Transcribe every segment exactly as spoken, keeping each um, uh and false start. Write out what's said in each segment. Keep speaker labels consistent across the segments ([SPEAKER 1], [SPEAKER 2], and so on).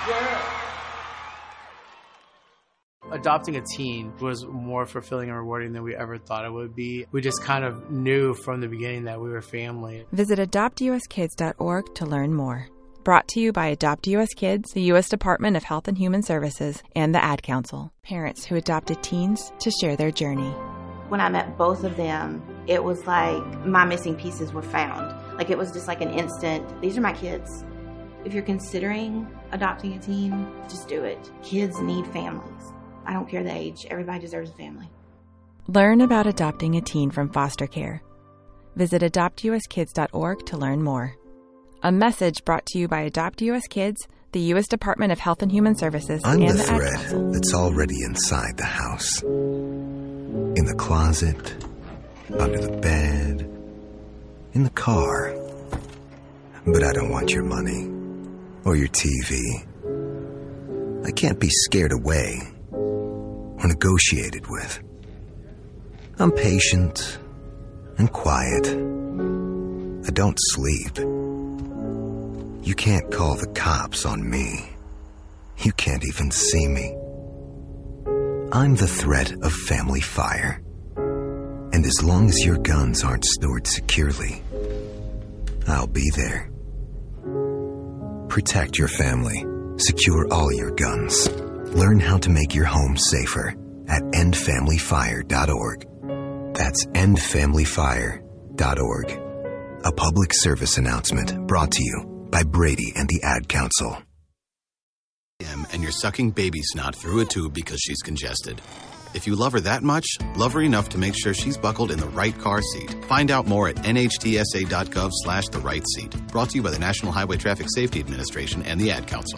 [SPEAKER 1] Adopting a teen was more fulfilling and rewarding than we ever thought it would be. We just kind of knew from the beginning that we were family.
[SPEAKER 2] Visit adopt u s kids dot org to learn more. Brought to you by Adopt U S Kids, the U S Department of Health and Human Services, and the Ad Council. Parents who adopted teens to share their journey.
[SPEAKER 3] When I met both of them, it was like my missing pieces were found. Like it was just like an instant, these are my kids. If you're considering adopting a teen, just do it. Kids need families. I don't care the age. Everybody deserves a family.
[SPEAKER 2] Learn about adopting a teen from foster care. Visit adopt u s kids dot org to learn more. A message brought to you by Adopt U S Kids, the U S Department of Health and Human Services,
[SPEAKER 4] I'm
[SPEAKER 2] and
[SPEAKER 4] the
[SPEAKER 2] the Ad
[SPEAKER 4] thread
[SPEAKER 2] Council.
[SPEAKER 4] that's already inside the house. In the closet, under the bed, in the car. But I don't want your money or your T V. I can't be scared away or negotiated with. I'm patient and quiet. I don't sleep. You can't call the cops on me. You can't even see me. I'm the threat of family fire. And as long as your guns aren't stored securely, I'll be there. Protect your family. Secure all your guns. Learn how to make your home safer at end family fire dot org. That's end family fire dot org. A public service announcement brought to you by Brady and the Ad Council.
[SPEAKER 5] And you're sucking baby snot through a tube because she's congested. If you love her that much, love her enough to make sure she's buckled in the right car seat. Find out more at N H T S A dot gov slash the right seat. Brought to you by the National Highway Traffic Safety Administration and the Ad Council.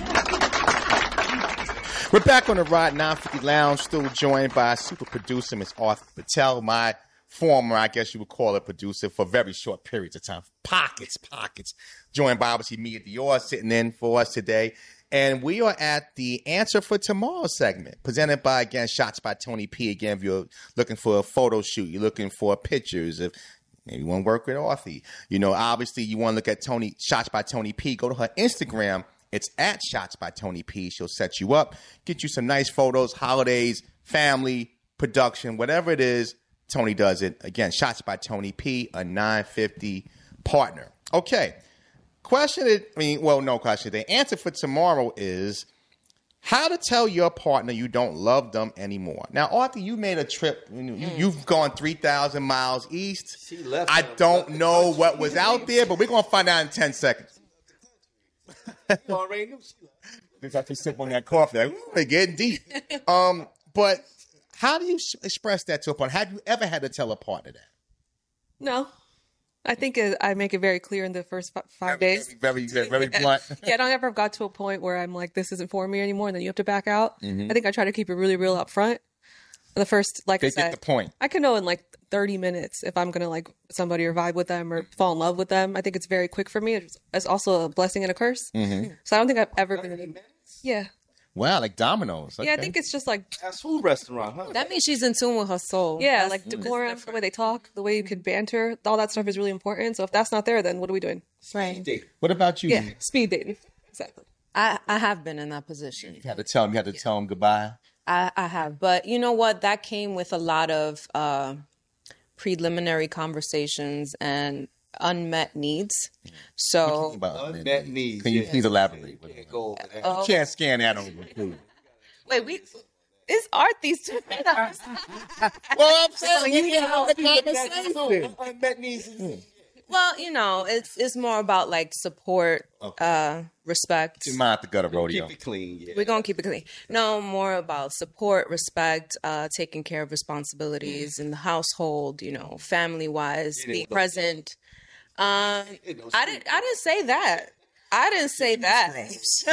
[SPEAKER 6] We're back on the Rod nine fifty Lounge, still joined by super producer Miss Arthur Patel, my former, I guess you would call it, producer for very short periods of time. Pockets, pockets. Joined by obviously Mia Dior sitting in for us today. And we are at the Answer for Tomorrow segment, presented by, again, Shots by Tony P. Again, if you're looking for a photo shoot, you're looking for pictures, if maybe you want to work with Arthur. You know, obviously you want to look at Tony Shots by Tony P. Go to her Instagram. It's at Shots by Tony P. She'll set you up, get you some nice photos, holidays, family, production, whatever it is, Tony does it. Again, Shots by Tony P., a nine fifty partner. Okay. Question, is, I mean, well, no question. The answer for tomorrow is how to tell your partner you don't love them anymore. Now, Arthur, you made a trip. You, mm. You've gone three thousand miles east. She left I don't know what was out there, but we're going to find out in ten seconds. You already knew she left. I just sip on that coffee. Like, ooh, they're getting deep. Um, but how do you express that to a partner? Have you ever had to tell a partner that?
[SPEAKER 7] No. I think I make it very clear in the first five
[SPEAKER 6] very,
[SPEAKER 7] days.
[SPEAKER 6] Very, very, very blunt.
[SPEAKER 7] Yeah, I don't ever got to a point where I'm like, this isn't for me anymore, and then you have to back out. Mm-hmm. I think I try to keep it really real up front. The first, like
[SPEAKER 6] they
[SPEAKER 7] I said,
[SPEAKER 6] get the point.
[SPEAKER 7] I can know in like thirty minutes if I'm going to like somebody or vibe with them or fall in love with them. I think it's very quick for me. It's, it's also a blessing and a curse. Mm-hmm. So I don't think I've ever been. Yeah.
[SPEAKER 6] Wow, like Domino's. Okay.
[SPEAKER 7] Yeah, I think it's just like
[SPEAKER 8] fast food restaurant, huh?
[SPEAKER 9] That means she's in tune with her soul.
[SPEAKER 7] Yeah,
[SPEAKER 9] that's,
[SPEAKER 7] like decorum, the way they talk, the way you can banter, all that stuff is really important. So if that's not there, then what are we doing?
[SPEAKER 9] Right.
[SPEAKER 6] What about you?
[SPEAKER 7] Yeah, speed dating. Exactly.
[SPEAKER 9] I, I have been in that position.
[SPEAKER 6] You had to tell them. You had to tell them goodbye.
[SPEAKER 9] I, I have, but you know what? That came with a lot of uh, preliminary conversations and unmet needs. So
[SPEAKER 8] unmet needs.
[SPEAKER 6] Can you
[SPEAKER 8] yes.
[SPEAKER 6] please elaborate?
[SPEAKER 8] Can't go over that.
[SPEAKER 6] You can't scan that over. Please.
[SPEAKER 7] Wait, we it's art these two.
[SPEAKER 6] Well, I'm saying you have a conversation.
[SPEAKER 8] Unmet needs.
[SPEAKER 9] Well, you know, it's it's more about like support, okay. uh, respect.
[SPEAKER 6] You might have to go to rodeo.
[SPEAKER 8] Keep it clean. Yeah.
[SPEAKER 9] We're gonna keep it clean. No, more about support, respect, uh, taking care of responsibilities in the household. You know, family wise, being present. Um, I didn't. I didn't say that. I didn't say that.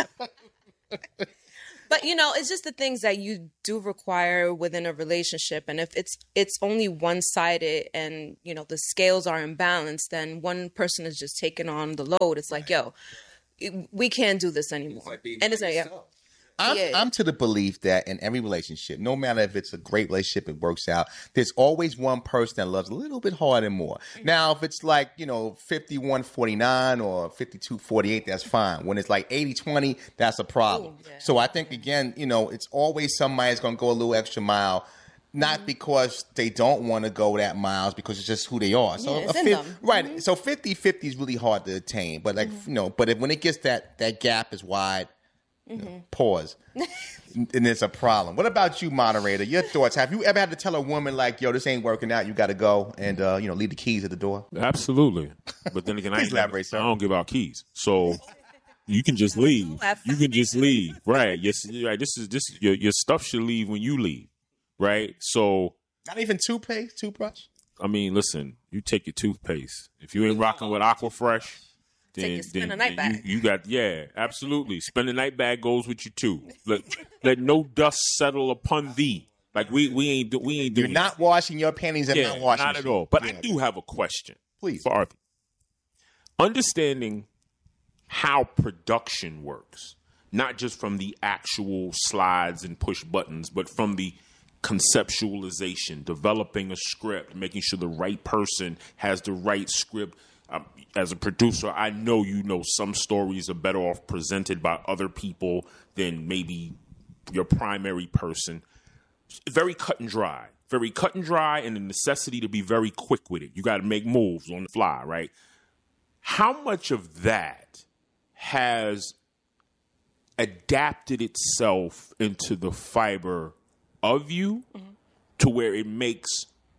[SPEAKER 9] But you know, it's just the things that you do require within a relationship, and if it's it's only one sided, and you know the scales are imbalanced, then one person is just taking on the load. It's like, yo, we can't do this anymore.
[SPEAKER 8] It's like being
[SPEAKER 9] and it's like, yeah.
[SPEAKER 6] I'm,
[SPEAKER 9] Yeah.
[SPEAKER 6] I'm to the belief that in every relationship, no matter if it's a great relationship, it works out, there's always one person that loves a little bit harder more. Now, if it's like, you know, fifty-one forty-nine or fifty-two forty-eight, that's fine. When it's like eighty twenty, that's a problem.
[SPEAKER 9] Ooh, yeah.
[SPEAKER 6] So I think, again, you know, it's always somebody that's going to go a little extra mile. Not because they don't want to go that miles, because it's just who they are. So
[SPEAKER 9] Yeah, it's
[SPEAKER 6] a
[SPEAKER 9] in
[SPEAKER 6] fif-
[SPEAKER 9] them.
[SPEAKER 6] right.
[SPEAKER 9] Mhm.
[SPEAKER 6] So fifty fifty is really hard to attain. But like, you know, but if, when it gets that, that gap is wide, you know, pause. And it's a problem. What about you, moderator? Your thoughts? Have you ever had to tell a woman like, yo, this ain't working out, you got to go, and, uh, you know, leave the keys at the door?
[SPEAKER 10] Absolutely. But then again, I,
[SPEAKER 6] Please
[SPEAKER 10] ain't
[SPEAKER 6] elaborate,
[SPEAKER 10] I
[SPEAKER 6] sir.
[SPEAKER 10] don't give out keys. So you can just leave. You can just leave. Right. Yes. Right. This is this. Your your stuff should leave when you leave. Right. So.
[SPEAKER 6] Not even toothpaste, toothbrush?
[SPEAKER 10] I mean, listen. You take your toothpaste. If you ain't rocking with Aquafresh, then,
[SPEAKER 9] Take your spend
[SPEAKER 10] then,
[SPEAKER 9] a night
[SPEAKER 10] then
[SPEAKER 9] bag.
[SPEAKER 10] you, you got yeah, absolutely. Spend the night bag goes with you too. Let let no dust settle upon thee. Like we we ain't do, we ain't
[SPEAKER 6] You're
[SPEAKER 10] doing
[SPEAKER 6] not washing your panties in
[SPEAKER 10] yeah,
[SPEAKER 6] my washing
[SPEAKER 10] not at
[SPEAKER 6] machine.
[SPEAKER 10] all. But
[SPEAKER 6] Yeah.
[SPEAKER 10] I do have a question,
[SPEAKER 6] Please.
[SPEAKER 10] for Arthur. Understanding how production works, not just from the actual slides and push buttons, but from the conceptualization, developing a script, making sure the right person has the right script. Um, as a producer, I know you know some stories are better off presented by other people than maybe your primary person. Very cut and dry. Very cut and dry, and the necessity to be very quick with it. You got to make moves on the fly, right? How much of that has adapted itself into the fiber of you mm-hmm. to where it makes,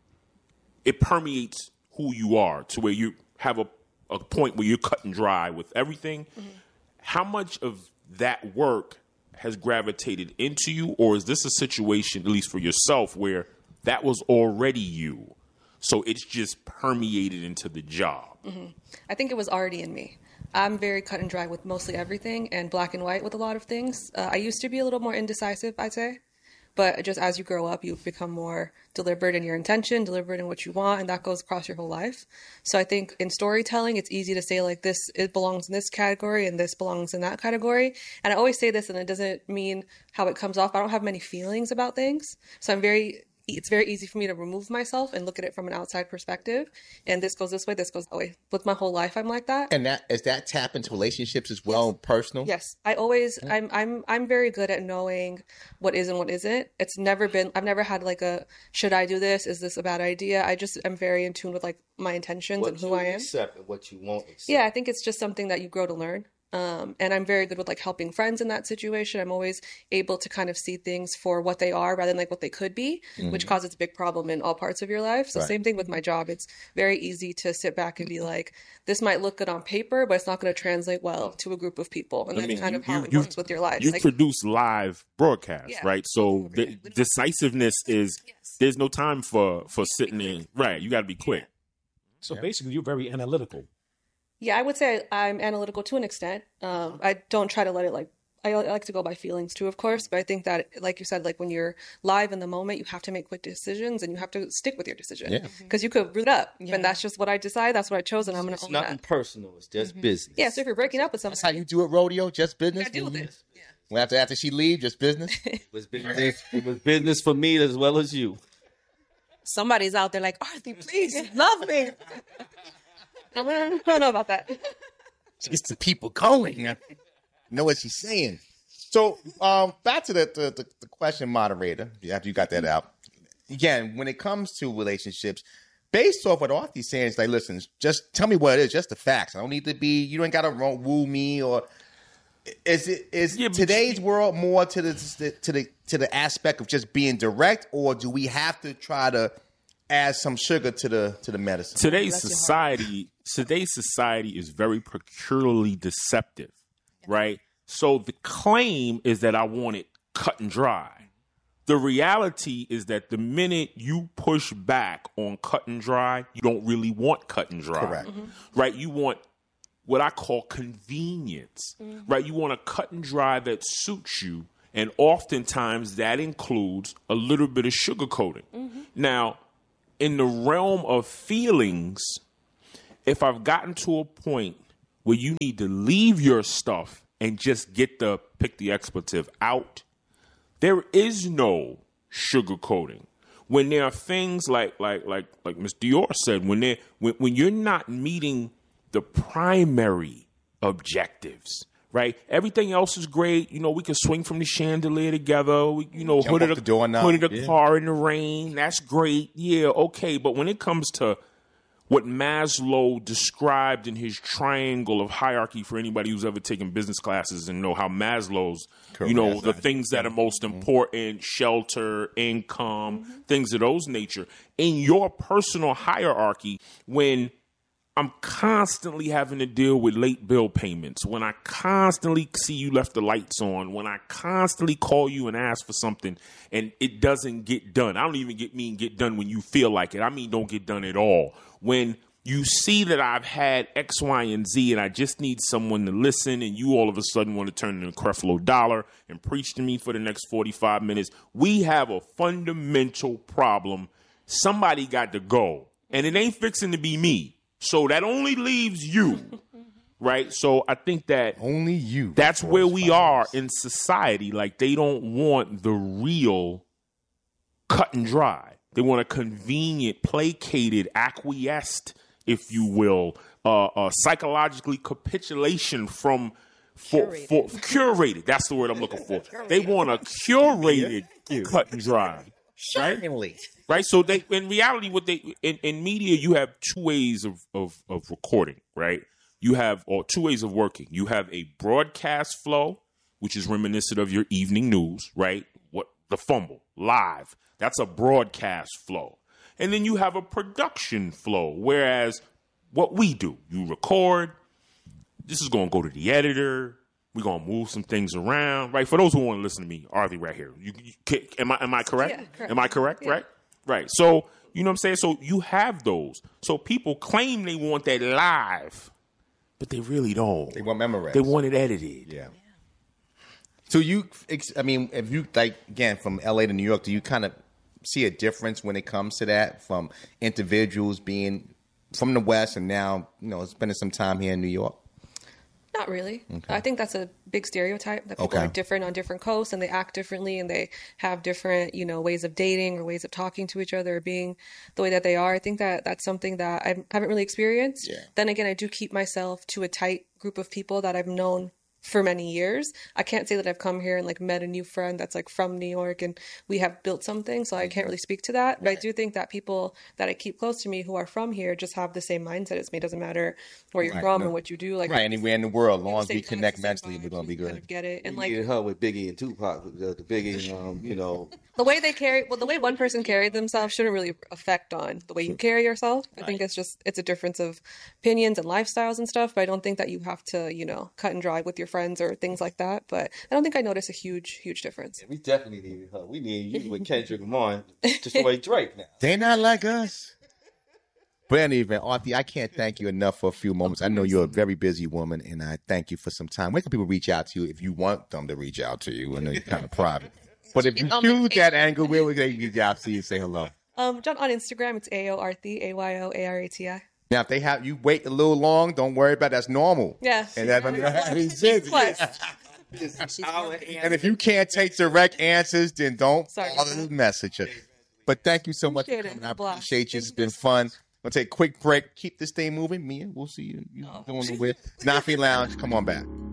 [SPEAKER 10] it permeates who you are, to where you have a, a point where you're cut and dry with everything? Mm-hmm. How much of that work has gravitated into you, or is this a situation, at least for yourself, where that was already you, so it's just permeated into the job?
[SPEAKER 7] Mm-hmm. I think it was already in me. I'm very cut and dry with mostly everything and black and white with a lot of things. Uh, I used to be a little more indecisive, I'd say. But just as you grow up, you become more deliberate in your intention, deliberate in what you want, and that goes across your whole life. So I think in storytelling, it's easy to say, like, this, it belongs in this category and this belongs in that category. And I always say this, and it doesn't mean how it comes off. I don't have many feelings about things. So I'm very... It's very easy for me to remove myself and look at it from an outside perspective. And this goes this way, this goes that way. With my whole life, I'm like that.
[SPEAKER 6] And that is that tap into relationships as well,
[SPEAKER 7] yes.
[SPEAKER 6] personal?
[SPEAKER 7] Yes. I always, I'm, I'm, I'm very good at knowing what is and what isn't. It's never been, I've never had like a, should I do this? Is this a bad idea? I just am very in tune with like my intentions
[SPEAKER 8] what
[SPEAKER 7] and who
[SPEAKER 8] you
[SPEAKER 7] I am.
[SPEAKER 8] Accept and what you won't accept.
[SPEAKER 7] Yeah, I think it's just something that you grow to learn. Um, and I'm very good with like helping friends in that situation. I'm always able to kind of see things for what they are rather than like what they could be, mm-hmm. which causes a big problem in all parts of your life. So right. Same thing with my job. It's very easy to sit back and be like, this might look good on paper, but it's not going to translate well to a group of people. And I that's mean, kind you, of how you, it works with your life.
[SPEAKER 10] You
[SPEAKER 7] like,
[SPEAKER 10] produce live broadcasts, yeah. right? So the, decisiveness is, yes. there's no time for, for sitting in. Right. You got to be quick.
[SPEAKER 11] So yeah. basically you're very analytical.
[SPEAKER 7] Yeah, I would say I'm analytical to an extent. Um, I don't try to let it like, I like to go by feelings too, of course. But I think that, like you said, like when you're live in the moment, you have to make quick decisions and you have to stick with your decision. Because yeah. mm-hmm. you could root up. Yeah. And that's just what I decide. That's what I chose. And I'm going to own that.
[SPEAKER 8] It's nothing personal. It's just mm-hmm. business.
[SPEAKER 7] Yeah, so if you're breaking up with somebody.
[SPEAKER 6] That's how you do it, rodeo? Just business?
[SPEAKER 7] I deal with it. Yeah.
[SPEAKER 6] Well, after, after she leaves, just business?
[SPEAKER 8] it, was business it was business for me as well as you.
[SPEAKER 9] Somebody's out there like, Arthur, please, love me.
[SPEAKER 7] I don't know about that.
[SPEAKER 6] She gets the people going. I know what she's saying. So um, back to the, the, the, the question, moderator, after you got that out. Again, when it comes to relationships, based off what Arthur's saying, it's like, listen, just tell me what it is, just the facts. I don't need to be, you ain't got to woo me or... Is it is yeah, today's you, world more to the to the to the aspect of just being direct, or do we have to try to add some sugar to the to the medicine?
[SPEAKER 10] Today's society, today's society is very peculiarly deceptive, yeah. right? So the claim is that I want it cut and dry. The reality is that the minute you push back on cut and dry, you don't really want cut and dry.
[SPEAKER 6] Correct. Mm-hmm.
[SPEAKER 10] Right? You want what I call convenience, mm-hmm. right? You want a cut and dry that suits you. And oftentimes that includes a little bit of sugarcoating. Mm-hmm. Now, in the realm of feelings, if I've gotten to a point where you need to leave your stuff and just get the, pick the expletive, out. There is no sugarcoating. When there are things like like like like Miz Dior said, when they when, when you're not meeting the primary objectives, right? Everything else is great. You know, we can swing from the chandelier together. We, you know,
[SPEAKER 6] Jump
[SPEAKER 10] hood
[SPEAKER 6] off
[SPEAKER 10] of
[SPEAKER 6] the
[SPEAKER 10] the,
[SPEAKER 6] doorknob.
[SPEAKER 10] hood of the
[SPEAKER 6] Yeah.
[SPEAKER 10] car in the rain. That's great. Yeah, okay. But when it comes to what Maslow described in his triangle of hierarchy, for anybody who's ever taken business classes and know how Maslow's, you know, the things that are most important, shelter, income, things of those nature. In your personal hierarchy, when I'm constantly having to deal with late bill payments, when I constantly see you left the lights on, when I constantly call you and ask for something and it doesn't get done. I don't even get mean get done when you feel like it. I mean don't get done at all. When you see that I've had X, Y, and Z and I just need someone to listen and you all of a sudden want to turn in a Creflo Dollar and preach to me for the next forty-five minutes, we have a fundamental problem. Somebody got to go. And it ain't fixing to be me. So that only leaves you, right? So I think that
[SPEAKER 6] only you.
[SPEAKER 10] That's where we are in society. Like they don't want the real cut and dry. They want a convenient, placated, acquiesced, if you will, uh, uh, psychologically capitulation from for, curated. for curated. That's the word I'm looking for. They want a curated cut and dry, right? Right. So they, in reality, what they in, in media, you have two ways of, of of recording, right? You have or two ways of working. You have a broadcast flow, which is reminiscent of your evening news, right? What the fumble live. That's a broadcast flow. And then you have a production flow, whereas what we do, you record, this is going to go to the editor, we're going to move some things around, right? For those who want to listen to me, Arthur right here. You, you, am I am I correct?
[SPEAKER 7] Yeah, correct.
[SPEAKER 10] Am I correct,
[SPEAKER 7] Yeah.
[SPEAKER 10] right? Right. So, you know what I'm saying? So you have those. So people claim they want that live, but they really don't.
[SPEAKER 6] They want memorized.
[SPEAKER 10] They want it edited.
[SPEAKER 6] Yeah. So you, I mean, if you, like, again, from L A to New York, do you kind of see a difference when it comes to that from individuals being from the West and now, you know, spending some time here in New York?
[SPEAKER 7] Not really.
[SPEAKER 6] Okay.
[SPEAKER 7] I think that's a big stereotype that people
[SPEAKER 6] Okay.
[SPEAKER 7] are different on different coasts and they act differently and they have different, you know, ways of dating or ways of talking to each other or being the way that they are. I think that that's something that I haven't really experienced.
[SPEAKER 6] Yeah.
[SPEAKER 7] Then again, I do keep myself to a tight group of people that I've known for many years. I can't say that I've come here and like met a new friend that's like from New York and we have built something, so I can't really speak to that. But I do think that people that I keep close to me who are from here just have the same mindset as me. It doesn't matter where you're
[SPEAKER 6] Right.
[SPEAKER 7] from
[SPEAKER 6] No.
[SPEAKER 7] and what you do. Like
[SPEAKER 6] Right, anywhere in the world, as long as
[SPEAKER 7] same
[SPEAKER 6] we
[SPEAKER 7] time,
[SPEAKER 6] connect
[SPEAKER 7] same
[SPEAKER 6] mentally, we're going to be good.
[SPEAKER 7] get it. And
[SPEAKER 12] We
[SPEAKER 7] like
[SPEAKER 12] needed her with Biggie and Tupac, the, the Biggie, um, you know.
[SPEAKER 7] the way they carry, well, the way one person carried themselves shouldn't really affect on the way you carry yourself. I think it's just, it's a difference of opinions and lifestyles and stuff. But I don't think that you have to, you know, cut and dry with your friends or things like that. But I don't think I notice a huge, huge difference.
[SPEAKER 12] We definitely needed her. We need you with Kendrick Lamar to destroy Drake now.
[SPEAKER 6] They not like us. But anyway, Arthur, I can't thank you enough for a few moments. I know you're a very busy woman, and I thank you for some time. Where can people reach out to you if you want them to reach out to you? I know you're kind of private. But if you
[SPEAKER 7] Um,
[SPEAKER 6] choose that angle, where would they reach out to you and say hello?
[SPEAKER 7] Um, John, on Instagram, it's A O Arthi, A Y O A R A T I.
[SPEAKER 6] Now, if they have you wait a little long, don't worry about it. That's normal.
[SPEAKER 7] Yeah.
[SPEAKER 6] And, that, and if you can't take direct answers, then don't
[SPEAKER 7] Sorry.
[SPEAKER 6] bother to message her. But thank you so much for
[SPEAKER 7] Appreciate it.
[SPEAKER 6] coming. I
[SPEAKER 7] Blast.
[SPEAKER 6] appreciate you. It's been fun. We'll take a quick break. Keep this thing moving. Mia, we'll see you. You
[SPEAKER 7] Oh.
[SPEAKER 6] doing the with Nafi Lounge. Come on back.